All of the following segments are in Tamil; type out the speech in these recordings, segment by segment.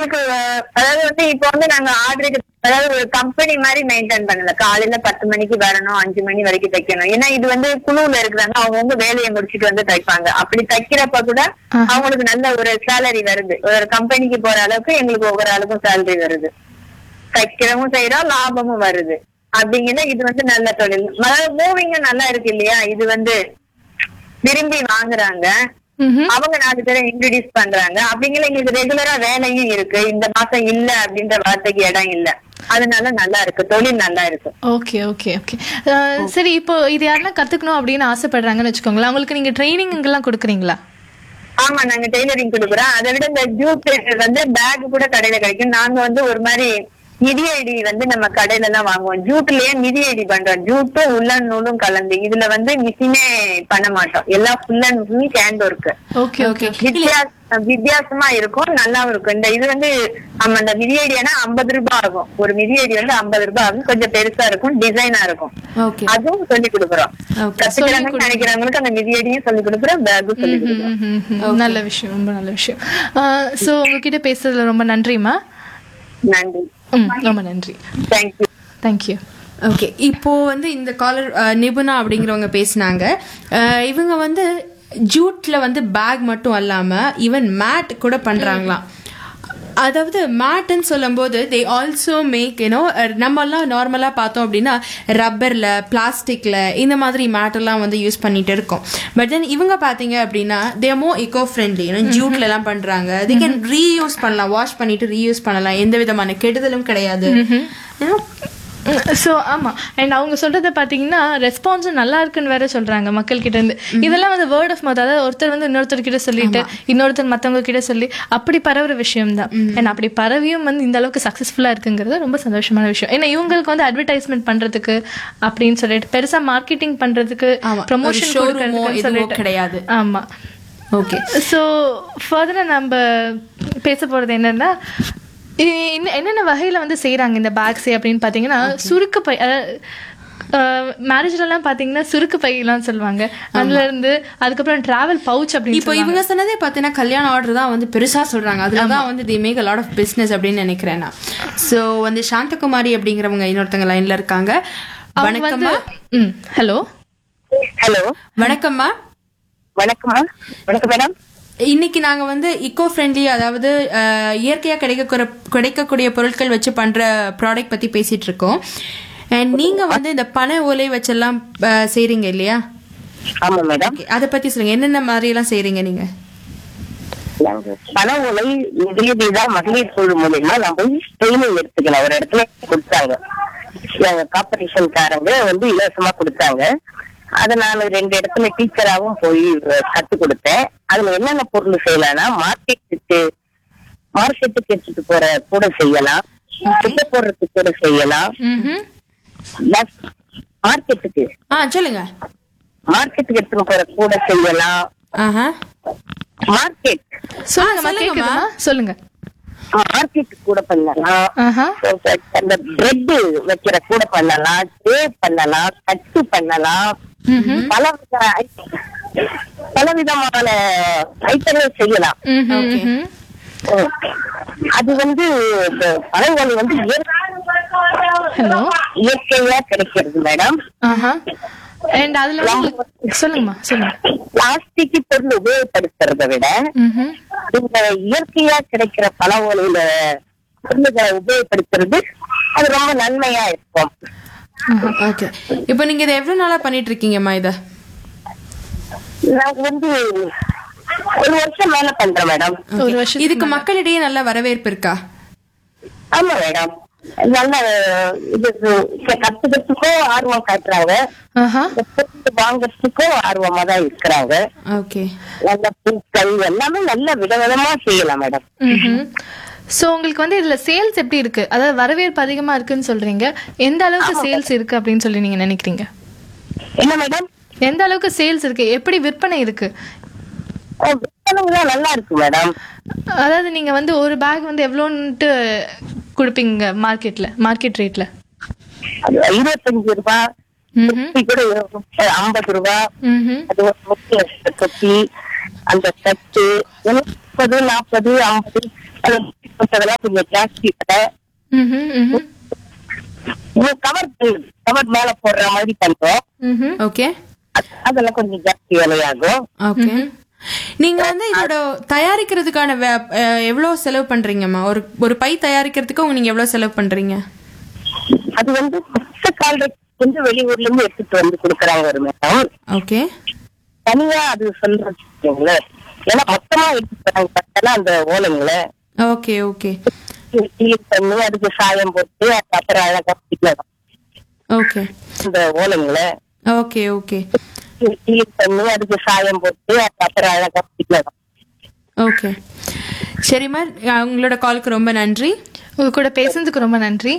எங்களுக்கு அதாவது வந்து இப்ப வந்து நாங்க ஆர்டருக்கு அதாவது ஒரு கம்பெனி மாதிரி மெயின்டைன் பண்ணல. காலையில 10 மணிக்கு வரணும், 5 மணி வரைக்கும் தைக்கணும். ஏன்னா இது வந்து குழுவுல இருக்கிறாங்க, அவங்கவுங்க வேலையை முடிச்சுட்டு வந்து தைப்பாங்க. அப்படி தைக்கிறப்ப கூட அவங்களுக்கு நல்ல ஒரு சேலரி வருது. ஒரு கம்பெனிக்கு போற அளவுக்கு எங்களுக்கு ஒவ்வொரு அளவுக்கும் சேலரி வருது. தைக்கிறவும் செய்யறோம், லாபமும் வருது. அப்படிங்கிற இது வந்து நல்ல தொழில். அதாவது மூவிங்க நல்லா இருக்கு இல்லையா, இது வந்து விரும்பி வாங்குறாங்க. அவங்க 4 பேரை இன்ட்ரோடியூஸ் பண்றாங்க. அப்படிங்கிற எங்களுக்கு ரெகுலரா வேலையும் இருக்கு. இந்த மாசம் இல்ல அப்படின்ற வார்த்தைக்கு இடம் இல்ல. அதனால நல்லா இருக்கு, தொழில் நல்லா இருக்கு. Okay okay okay. சரி, இப்போ இது யாரெல்லாம் கத்துக்கணும் அப்படின்னு ஆசைப்படுறாங்கன்னு வச்சுக்கோங்களேன், அவங்களுக்கு நீங்க ட்ரைனிங் எல்லாம் கொடுக்குறீங்களா? ஆமா, நாங்க டெய்லரிங் கொடுக்குறோம். அதை விட இந்த ஜூட் வந்து பேக் கூட கடையில கிடைக்கும். நாங்க வந்து ஒரு மாதிரி மிதியடி வந்து நம்ம கடையில எல்லாம் வாங்குவோம். ஜூட்லயே மிதியடி பண்றோம். ஜூட்டும் உள்ளன் நூலும் கலந்து. இதுல வந்து மிஷினே பண்ண மாட்டோம், எல்லாம் full and full hand work. Okay okay. வித்தியாசமா இருக்கும், நல்லாவும் இருக்கும். இந்த இது வந்து நம்ம இந்த மிதியடினா 50 ரூபாய் ஆகும். ஒரு மிதியடி வந்து 50 ரூபாய் ஆகும். கொஞ்சம் பெருசா இருக்கும், டிசைனா இருக்கும். அதுவும் சொல்லி கொடுக்குறோம். கத்துக்கிறாங்கன்னு நினைக்கிறவங்களுக்கு அந்த மிதியடியும் சொல்லி கொடுக்குறோம், பேக்கும் சொல்லி கொடுக்குறோம். நல்ல விஷயம், ரொம்ப நல்ல விஷயம். சோ உங்ககிட்ட பேசுறதுல ரொம்ப நன்றிமா. நன்றி, ரொம்ப நன்றி. Thank you thank you. ஓகே, இப்போ வந்து இந்த காலர் நிபுணா அப்படிங்கிறவங்க பேசினாங்க. இவங்க வந்து ஜூட்ல வந்து பேக் மட்டும் அல்லாம ஈவன் மேட் கூட பண்றாங்களாம். அதாவது மேட்ன்னு சொல்லும் போது தே ஆல்சோ மேக் நம்ம எல்லாம் நார்மலா பார்த்தோம் அப்படின்னா ரப்பர்ல, பிளாஸ்டிக்ல இந்த மாதிரி மேட் எல்லாம் வந்து யூஸ் பண்ணிட்டு இருக்கோம். பட் தென் இவங்க பாத்தீங்க அப்படின்னா they are more eco friendly. ஜூட்ல எல்லாம் பண்றாங்க. தே கேன் ரீயூஸ் பண்ணலாம், வாஷ் பண்ணிட்டு ரீயூஸ் பண்ணலாம், எந்த விதமான கெடுதலும் கிடையாது. ஸோ ஆமாம். அண்ட் அவங்க சொல்றதை பார்த்தீங்கன்னா ரெஸ்பான்ஸும் நல்லா இருக்குன்னு வேற சொல்றாங்க மக்கள் கிட்ட இருந்து. இதெல்லாம் வந்து வேர்ட் ஆஃப் மவுத், அதாவது ஒருத்தர் வந்து இன்னொருத்தர் கிட்ட சொல்லிட்டு இன்னொருத்தர் மற்றவங்க கிட்ட சொல்லி அப்படி பரவுற விஷயம் தான். அண்ட் அப்படி பரவியும் வந்து இந்த அளவுக்கு சக்ஸஸ்ஃபுல்லாக இருக்குங்கிறது ரொம்ப சந்தோஷமான விஷயம். ஏன்னா இவங்களுக்கு வந்து அட்வர்டைஸ்மெண்ட் பண்றதுக்கு அப்படின்னு சொல்லிட்டு பெருசா மார்க்கெட்டிங் பண்றதுக்கு ப்ரமோஷன் சொல்லிட்டு கிடையாது. ஆமா. ஓகே. ஸோ ஃபர்தராக நம்ம பேச போறது என்னன்னா, என்னென்ன வகையில வந்து செய்யறாங்க இந்த பேக்ஸே அப்படின்னு பாத்தீங்கன்னா, சுருக்கு பை, மேரேஜ்லாம் பாத்தீங்கன்னா சுருக்கு பையெல்லாம் சொல்லுவாங்க. அதுல இருந்து அதுக்கப்புறம் டிராவல் பவுச் அப்படின்னு இப்போ இவங்க சொன்னதே பாத்தீங்கன்னா கல்யாண ஆர்டர் தான் வந்து பெருசா சொல்றாங்க. அதுலதான் வந்து தி make a lot of business அப்படின்னு நினைக்கிறேன் நான். சோ வந்து சாந்தகுமாரி அப்படிங்கிறவங்க இன்னொருத்தங்க லைன்ல இருக்காங்க. வணக்கம்மா. ஹலோ. ஹலோ, வணக்கம்மா. வணக்கம்மா. வணக்கம் மேடம். இன்னைக்கு நாங்க வந்து eco friendly, அதாவது இயற்கையா கிடைக்கக்கூடிய பொருட்கள் வச்சு பண்ற ப்ராடக்ட் பத்தி பேசிட்டு இருக்கோம். அண்ட் நீங்க வந்து இந்த பனை ஓலை வச்செல்லாம் செய்றீங்க இல்லையா? ஆமா மேடம். அத பத்தி சொல்லுங்க, என்னென்ன மாதிரி எல்லாம் செய்றீங்க நீங்க? பனை ஓலை இதுதான் மகளிர் குழு மூலியமா நம்ம ட்ரைனிங் எடுத்துக்கலாம். ஒரு இடத்துல கொடுத்தாங்க, காம்படிஷன்காரங்க வந்து இலவசமா கொடுத்தாங்க. அதை நான் 2 இடத்துல டீச்சராகவும் போய் கத்து கொடுத்தேன். அதுல என்னென்ன பொருள் செய்யலாம்னா, மார்க்கெட்டுக்கு எடுத்துட்டு போற கூட செய்யலாம், சுத்த போடுறதுக்கு கூட செய்யலாம். மார்க்கெட்டுக்கு சொல்லுங்க. மார்க்கெட்டுக்கு எடுத்துட்டு போற கூட செய்யலாம். மார்க்கெட் சொல்லுங்க. மார்க்கெட் கூட பண்ணலாம், அந்த பிரெட் வைக்கிற கூட பண்ணலாம், ட்ரே பண்ணலாம், கட்டு பண்ணலாம், பலவிதமான ஐட்டங்கள் செய்யலாம். அது வந்து பழங்களை வந்து இயற்கையா கிடைக்கிறது மேடம். பிளாஸ்டிக் பொருள் உபயோகப்படுத்துறத விட இந்த இயற்கையா கிடைக்கிற பல ஓலையில பொருள்களை உபயோகப்படுத்துறது அது ரொம்ப நன்மையா இருக்கும். ஓகே. இப்போ நீங்க இதை எவ்வளவு நாளா பண்ணிட்டு இருக்கீங்கம்மா? இத நான் வந்து 1 வருஷம் மேல பண்றேன் மேடம். இதுக்கு மக்களிடையே நல்ல வரவேற்பு இருக்கா? ஆமா மேடம், நல்ல இது கத்துக்கிறதுக்கும் ஆர்வம் காட்டுறாங்க, வாங்கறதுக்கும் ஆர்வமா தான் இருக்கிறாங்க. நல்ல பூக்கள் எல்லாமே நல்ல விதவிதமா செய்யலாம் மேடம். சோ உங்களுக்கு வந்து இதுல சேல்ஸ் எப்படி இருக்கு? அதாவது வரவேற்பு அதிகமா இருக்குன்னு சொல்றீங்க, எந்த அளவுக்கு சேல்ஸ் இருக்கு அப்படின்னு சொல்லி நீங்க நினைக்கிறீங்க? என்ன மேடம், எந்த அளவுக்கு சேல்ஸ் இருக்கு, எப்படி விற்பனை இருக்கு? நல்லா இருக்கு மேடம். அதாவது நீங்க வந்து ஒரு பேக் வந்து எவ்வளோன்ட்டு கொடுப்பீங்க மார்க்கெட்ல, மார்க்கெட் ரேட்ல? 25 ரூபாய், 50 ரூபாய். அது ஒரு தொப்பி, அந்த தட்டு 30, 40, 50 அதெல்லாம் கொஞ்சம் ஜாஸ்தி. கவர் மேல போடுற மாதிரி பண்றோம். ஓகே, அதெல்லாம் கொஞ்சம் ஜாஸ்தி விலையாகும். ஓகே. நீங்க வந்து இதோட தயாரிக்கிறதுக்கான எவ்வளவு செலவு பண்றீங்கம்மா? ஒரு பை தயாரிக்கிறதுக்கு நீங்க எவ்வளவு செலவு பண்றீங்க? அது வந்து கொஞ்சம் வெளியூர்ல இருந்து எடுத்துட்டு வந்து கொடுக்குறாங்க ஒரு மேடம். ஓகே, தனியா அது சொல்றீங்களே, ஏன்னா மொத்தமா எடுத்துக்கிறாங்க அந்த ஓலைங்கள. ஓகே ஓகே, பண்ணி அதுக்கு சாயம் போட்டு அப்புறம் அழகா பிடிக்கலாம். ஓகே, அந்த ஓலைங்கள. ஓகே ஓகே, பண்ணி அதுக்கு சாயம் போட்டு அப்புறம் அழகா பிடிக்கலாம். ஓகே, சரிம்மா, உங்களோட காலுக்கு ரொம்ப நன்றி. உங்க கூட பேசுனதுக்கு ரொம்ப நன்றி.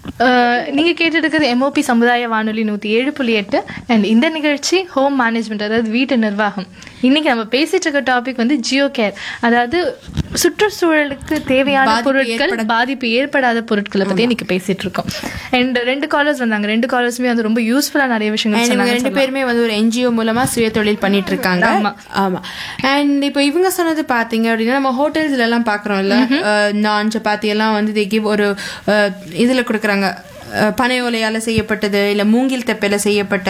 நீங்க கேட்டு இருக்கிறது MOP சமுதாய வானொலி 107.8 அண்ட் இந்த நிகழ்ச்சி ஹோம் மேனேஜ்மெண்ட், அதாவது வீட்டு நிர்வாகம். இன்னைக்கு நம்ம பேசிட்டு இருக்க டாபிக் வந்து ஜியோ கேர், அதாவது சுற்றுச்சூழலுக்கு தேவையான பொருட்கள், பாதிப்பு ஏற்படாத பொருட்களை பத்தி இன்னைக்கு பேசிட்டு இருக்கோம். அண்ட் 2 காலர்ஸ் வந்தாங்க. 2 காலர்ஸுமே வந்து ரொம்ப யூஸ்ஃபுல்லா நிறைய விஷயங்கள் சொன்னாங்க. 2 பேருமே வந்து ஒரு NGO மூலமா சுய தொழில் பண்ணிட்டு இருக்காங்க. ஆமா. அண்ட் இப்போ இவங்க சொன்னது பாத்தீங்க அப்படின்னா, நம்ம ஹோட்டல்ஸ்ல எல்லாம் பாக்குறோம்ல, நான் சப்பாத்தி எல்லாம் வந்து ஒரு இதுல கொடுக்குறாங்க, பனை ஓலையால செய்யப்பட்டது, இல்ல மூங்கில் தெப்பையில செய்யப்பட்ட.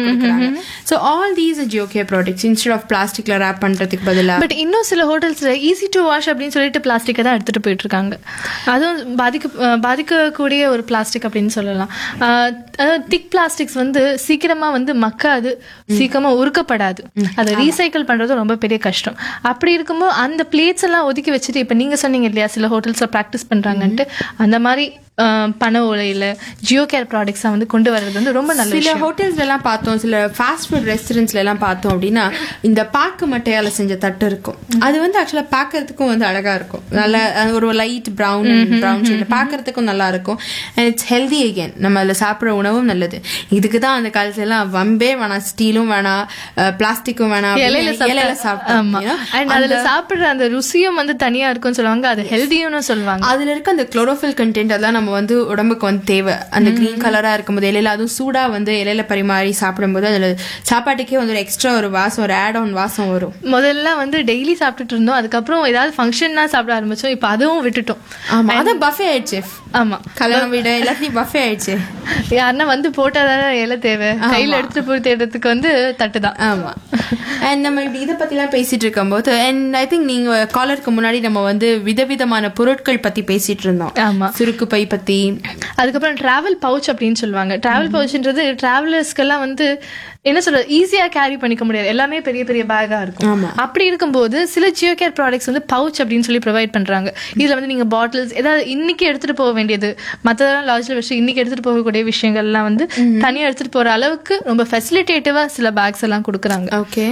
So all these are GeoCare products instead of plasticல wrap பண்றதுக்கு பதிலா. பட் இன்னும் சில ஹோட்டல்ஸ்ல ஈஸி டு வாஷ் அப்படின்னு சொல்லிட்டு பிளாஸ்டிக்கை தான் எடுத்துட்டு போயிட்டு இருக்காங்க. அதுவும் பாதிக்கக்கூடிய ஒரு பிளாஸ்டிக் அப்படின்னு சொல்லலாம். அதாவது திக் பிளாஸ்டிக்ஸ் வந்து சீக்கிரமா வந்து மக்காது, சீக்கிரமா உருக்கப்படாது. அதை ரீசைக்கிள் பண்றது ரொம்ப பெரிய கஷ்டம். அப்படி இருக்கும்போது அந்த பிளேட்ஸ் எல்லாம் ஒதுக்கி வச்சுட்டு, இப்ப நீங்க சொன்னீங்க இல்லையா சில ஹோட்டல்ஸ்ல பிராக்டிஸ் பண்றாங்கன்ட்டு, அந்த மாதிரி பண ஓலையில GeoCare ப்ராடக்ட்ஸா வந்து கொண்டு வர்றது வந்து ரொம்ப நல்ல விஷயம். சில ஹோட்டல்ஸ்ல எல்லாம் பார்த்தோம், சில ஃபாஸ்ட் ஃபுட் ரெஸ்டாரண்ட்ஸ்ல எல்லாம் பார்த்தோம் அப்படின்னா, இந்த பாக்கு மட்டையால செஞ்ச தட்டு இருக்கும். அது வந்து ஆக்சுவலா பாக்குறதுக்கும் வந்து அழகா இருக்கும். நல்ல ஒரு லைட் பிரவுன் ஷேட்ல பாக்குறதுக்கும் நல்லா இருக்கும். And it's healthy again. நம்ம அதுல சாப்பிடுற உணவும் நல்லது. இதுக்குதான் அந்த காலத்துல எல்லாம் வம்பே வேணாம், ஸ்டீலும் வேணாம், பிளாஸ்டிக்கும் வேணாம், இலையில சாப்பிட்டோம். அதுல சாப்பிடுற அந்த ருசியும் வந்து தனியா இருக்கும்னு சொல்லுவாங்க. அது ஹெல்தியும் சொல்லுவாங்க. அதுல இருக்க அந்த குளோரோஃபில் கண்டென்ட் அதெல்லாம் நம்ம வந்து உடம்புக்கு வந்து தேவை. அந்த கிரீன் கலரா இருக்கும்போது இலையில, அதுவும் சூடா வந்து இலையில பரிமாறி சாப்பிடும்போது அதுல சாப்பாட்டுக்கே வந்து ஒரு எக்ஸ்ட்ரா ஒரு வாசம், ஒரு ஆட் ஆன் வாசம் வரும். முதல்ல வந்து டெய்லி சாப்பிட்டுட்டு இருந்தோம், அதுக்கப்புறம் ஏதாவது ஃபங்க்ஷன்னா சாப்பிட ஆரம்பிச்சோம். இப்ப அதுவும் விட்டுட்டோம். ஆமா, அதான் பஃபே ஆயிடுச்சு. ஆமா, கல்யாணம் வீடு எல்லாத்தையும் பஃபே ஆயிடுச்சு. யாருன்னா வந்து போட்டாதான் இலை தேவை, கையில எடுத்துட்டு போய் தேடுறதுக்கு வந்து தட்டுதான். ஆமா. அண்ட் நம்ம இப்படி இதை பத்தி எல்லாம் பேசிட்டு இருக்கும் போது, அண்ட் ஐ திங்க் நீங்க காலருக்கு முன்னாடி நம்ம வந்து விதவிதமான பொருட்கள் பத்தி பேசிட்டு இருந்தோம். ஆமா, சுருக்கு பை பத்தி. அதுக்கப்புறம் டிராவல் பவுச் அப்படின்னு சொல்லுவாங்க. டிராவல் பவுச்ன்றது டிராவலர்ஸ்க்கெல்லாம் வந்து என்ன சொல்றது, ஈஸியா கேரி பண்ணிக்க முடியாது, எல்லாமே பெரிய பெரிய பேகா இருக்கும். அப்படி இருக்கும்போது சில GeoCare ப்ராடக்ட்ஸ் வந்து பவுச் அப்படின்னு சொல்லி ப்ரொவைட் பண்றாங்க. இதுல வந்து நீங்க பாட்டில்ஸ் ஏதாவது இன்னைக்கு எடுத்துட்டு போக வேண்டியது, மற்றதெல்லாம் லாஜ்ல வச்சு இன்னைக்கு எடுத்துட்டு போகக்கூடிய விஷயங்கள்லாம் வந்து தனியா எடுத்துட்டு போற அளவுக்கு ரொம்ப ஃபெசிலிட்டேட்டிவா சில பேக்ஸ் எல்லாம் கொடுக்குறாங்க. ஓகே.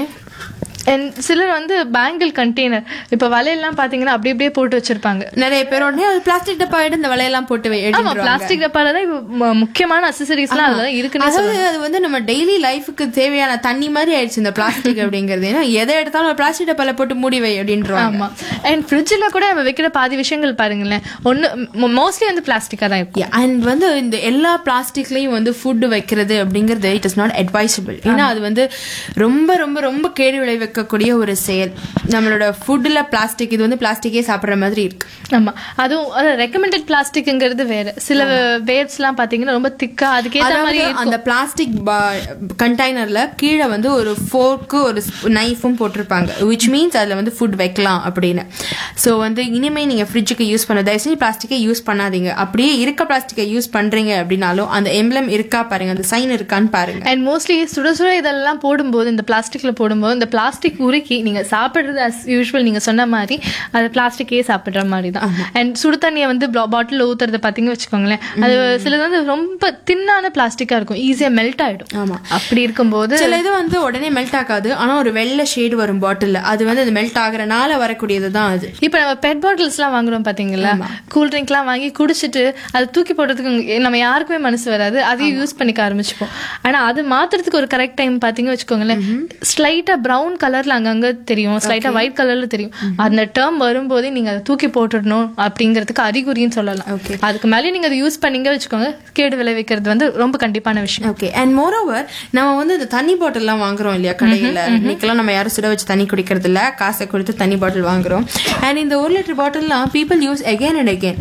சிலர் வந்து பேங்கிள் கண்டெய்னர், இப்ப வலையெல்லாம் பாத்தீங்கன்னா அப்படி அப்படியே போட்டு வச்சிருப்பாங்க. நிறைய பேர் உடனே பிளாஸ்டிக் டப்பா எடுத்து இந்த வலையெல்லாம் போட்டு பிளாஸ்டிக் டப்பால தான் இப்ப முக்கியமான அக்சசரிஸ் எல்லாம் அதுல இருக்குன்னு. அது வந்து நம்ம டெய்லி லைஃபுக்கு தேவையான தண்ணி மாதிரி ஆயிடுச்சு இந்த பிளாஸ்டிக் அப்படிங்கிறது. ஏன்னா எதை எடுத்தாலும் பிளாஸ்டிக் டப்பால போட்டு மூடி வை அப்படின்றாங்க. ஆமா. அண்ட் ஃப்ரிட்ஜ்ல கூட நம்ம வைக்கிற பாதி விஷயங்கள் பாருங்களேன், ஒன்னு மோஸ்ட்லி வந்து பிளாஸ்டிக்கா தான் இருக்கும். அண்ட் வந்து இந்த எல்லா பிளாஸ்டிக்லயும் வந்து ஃபுட் வைக்கிறது அப்படிங்கிறது இட் இஸ் நாட் அட்வைசபிள். ஏன்னா அது வந்து ரொம்ப ரொம்ப ரொம்ப கேடு விளைவிக்க கூடிய ஒரு செயல். நம்மளோட ஃபுட்ல பிளாஸ்டிக், இது வந்து பிளாஸ்டிக்கே சாப்பிடுற மாதிரி இருக்கு. ஆமா, அதுவும் ரெக்கமெண்டட் பிளாஸ்டிக்ங்கிறது வேற. சில வேர்ட்ஸ் எல்லாம் பாத்தீங்கன்னா ரொம்ப திக்கா, அதுக்கேற்ற மாதிரி அந்த பிளாஸ்டிக் கண்டெய்னர்ல கீழே வந்து ஒரு ஃபோர்க்கு ஒரு நைஃபும் போட்டிருப்பாங்க, விச் மீன்ஸ் அதுல வந்து ஃபுட் வைக்கலாம் அப்படின்னு. ஸோ வந்து இனிமே நீங்க ஃப்ரிட்ஜுக்கு யூஸ் பண்ண தயவு செஞ்சு பிளாஸ்டிக்கை யூஸ் பண்ணாதீங்க. அப்படியே இருக்க பிளாஸ்டிக்கை யூஸ் பண்றீங்க அப்படின்னாலும் அந்த எம்ப்ளம் இருக்கா பாருங்க, அந்த சைன் இருக்கான்னு பாருங்க. அண்ட் மோஸ்ட்லி சுட சுட இதெல்லாம் போடும்போது, இந்த பிளாஸ்டிக்ல போடும்போது இந்த பிளாஸ்டிக் உருக்கி நீங்க சாப்பிடுறது as usual நீங்க சொன்ன மாதிரி அது பிளாஸ்டிக்கே சாப்பிடுற மாதிரி தான். அண்ட் சுடு தண்ணியை வந்து பாட்டில் ஊத்துறத பாத்தீங்க வச்சுக்கோங்களேன், அது சிலது வந்து ரொம்ப தின்னான பிளாஸ்டிக்கா இருக்கும், ஈஸியா மெல்ட் ஆயிடும். ஆமா, அப்படி இருக்கும்போது சில இது வந்து உடனே மெல்ட் ஆகாது, ஆனா ஒரு வெள்ளை ஷேடு வரும் பாட்டில், அது வந்து அது மெல்ட் ஆகுறனால வரக்கூடியது தான் அது. இப்ப நம்ம பெட் பாட்டில்ஸ் எல்லாம் வாங்குறோம் பாத்தீங்களா, கூல் ட்ரிங்க் எல்லாம் வாங்கி குடிச்சிட்டு அது தூக்கி போடுறதுக்கு நம்ம யாருக்குமே மனசு வராது, அதையும் யூஸ் பண்ணிக்க ஆரம்பிச்சுப்போம். ஆனா அது மாத்துறதுக்கு ஒரு கரெக்ட் டைம் பாத்தீங்க வச்சுக்கோங்களேன், ஸ்லைட்டா பிரவுன் கலர்ல அங்கங்க தெரியும், ஸ்லைட்டா ஒயிட் கலர்ல தெரியும். அந்த டேர்ம் வரும்போதே நீங்க அதை தூக்கி போட்டுடணும் அப்படிங்கிறதுக்கு அறிகுறின்னு சொல்லலாம். அதுக்கு மேலே நீங்க அதை யூஸ் பண்ணீங்க வச்சுக்கோங்க, கேடு விளைவிக்கிறது வந்து ரொம்ப கண்டிப்பான விஷயம். ஓகே. அண்ட் மோரோவர் நம்ம வந்து இந்த தண்ணி பாட்டில் எல்லாம் வாங்குறோம் இல்லையா கடையில, இன்னைக்கெல்லாம் நம்ம யாரும் சுட வச்சு தண்ணி குடிக்கிறது இல்ல, காசை கொடுத்து தண்ணி பாட்டில் வாங்குறோம். அண்ட் இந்த 1 litre பாட்டில்லாம் people use again and again.